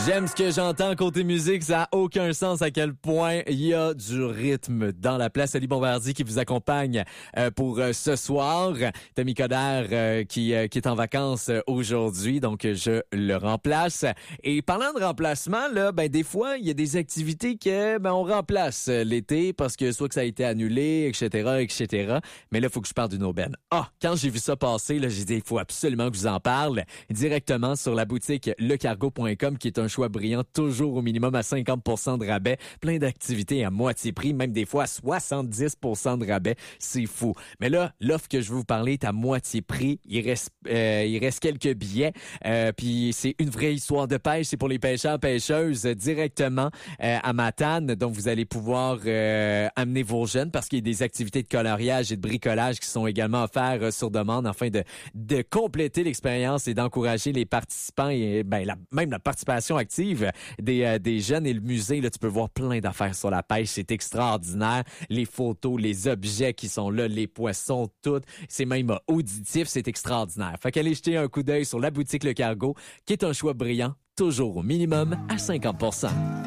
J'aime ce que j'entends côté musique, ça a aucun sens à quel point il y a du rythme dans la place. Ali Bombardier qui vous accompagne pour ce soir. Tommy Coderre qui est en vacances aujourd'hui, donc je le remplace. Et parlant de remplacement, là, des fois, il y a des activités que on remplace l'été parce que soit que ça a été annulé, etc., etc. Mais là, il faut que je parle d'une aubaine. Quand j'ai vu ça passer, là, j'ai dit, il faut absolument que je vous en parle directement sur la boutique lecargo.com qui est un choix brillant, toujours au minimum à 50% de rabais, plein d'activités à moitié prix, même des fois à 70% de rabais, c'est fou. Mais là, l'offre que je veux vous parler est à moitié prix, il reste quelques billets, puis c'est une vraie histoire de pêche, c'est pour les pêcheurs, pêcheuses, directement à Matane, donc vous allez pouvoir amener vos jeunes parce qu'il y a des activités de coloriage et de bricolage qui sont également offertes sur demande afin de compléter l'expérience et d'encourager les participants et même la participation active des jeunes. Et le musée, là, tu peux voir plein d'affaires sur la pêche. C'est extraordinaire. Les photos, les objets qui sont là, les poissons, tout. C'est même auditif. C'est extraordinaire. Fait qu'allez jeter un coup d'œil sur la boutique Le Cargo, qui est un choix brillant, toujours au minimum à 50%.